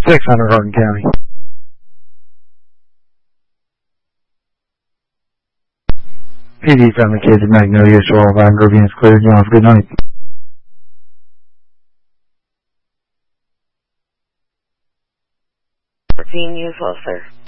600 Hardin County. PD found the kids at Magnolia, Shore, Vine Grove units cleared. You have a good night. Usual, sir.